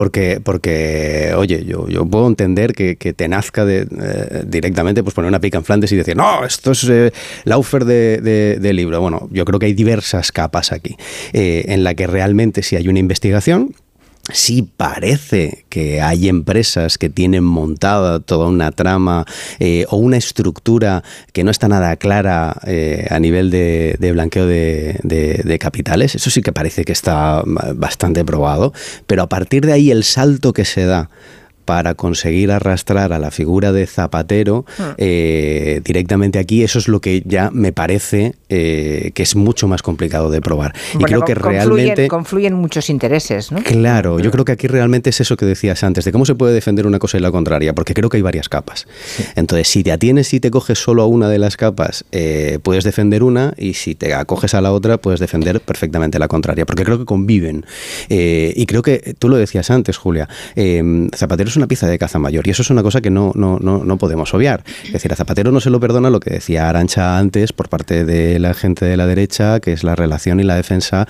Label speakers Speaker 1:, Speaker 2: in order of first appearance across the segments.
Speaker 1: Porque oye, yo puedo entender que te nazca directamente pues poner una pica en Flandes y decir, no, esto es Laufer de libro. Bueno, yo creo que hay diversas capas aquí, en la que realmente si hay una investigación, sí parece que hay empresas que tienen montada toda una trama o una estructura que no está nada clara a nivel de blanqueo de capitales. Eso sí que parece que está bastante probado, pero a partir de ahí el salto que se da para conseguir arrastrar a la figura de Zapatero directamente aquí, eso es lo que ya me parece que es mucho más complicado de probar.
Speaker 2: Bueno,
Speaker 1: y creo que realmente
Speaker 2: confluyen muchos intereses, ¿no?
Speaker 1: Claro, yo creo que aquí realmente es eso que decías antes, de cómo se puede defender una cosa y la contraria, porque creo que hay varias capas. Sí. Entonces, si te atienes y te coges solo a una de las capas, puedes defender una, y si te acoges a la otra, puedes defender perfectamente la contraria, porque creo que conviven. Y creo que, tú lo decías antes, Julia, Zapatero es una pieza de caza mayor, y eso es una cosa que no podemos obviar. Es decir, a Zapatero no se lo perdona lo que decía Arantxa antes por parte de la gente de la derecha, que es la relación y la defensa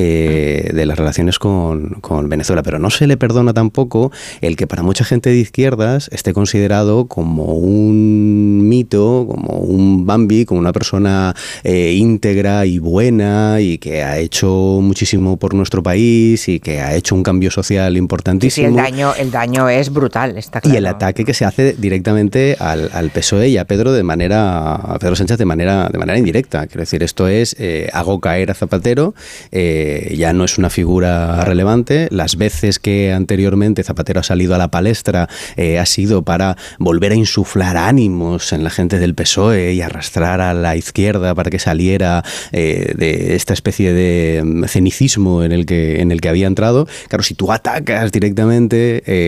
Speaker 1: de las relaciones con Venezuela, pero no se le perdona tampoco el que para mucha gente de izquierdas esté considerado como un mito, como un Bambi, como una persona íntegra y buena, y que ha hecho muchísimo por nuestro país y que ha hecho un cambio social importantísimo.
Speaker 2: Sí, el daño es brutal, está claro.
Speaker 1: Y el ataque que se hace directamente al PSOE y a Pedro Sánchez de manera indirecta. Quiero decir, esto es hago caer a Zapatero, ya no es una figura relevante. Las veces que anteriormente Zapatero ha salido a la palestra ha sido para volver a insuflar ánimos en la gente del PSOE y arrastrar a la izquierda para que saliera de esta especie de cenicismo en el que había entrado. Claro, si tú atacas directamente